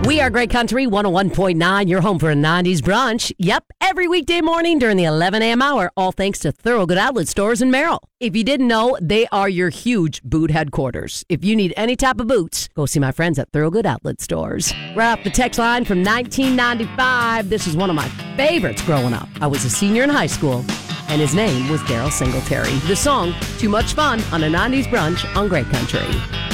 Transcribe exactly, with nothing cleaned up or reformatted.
We are Great Country one oh one point nine, your home for a nineties brunch. Yep, every weekday morning during the eleven a.m. hour, all thanks to Thorogood Outlet Stores in Merrill. If you didn't know, they are your huge boot headquarters. If you need any type of boots, go see my friends at Thorogood Outlet Stores. Right off the text line from nineteen ninety-five, this is one of my favorites growing up. I was a senior in high school, and his name was Daryl Singletary. The song, Too Much Fun on a nineties brunch on Great Country.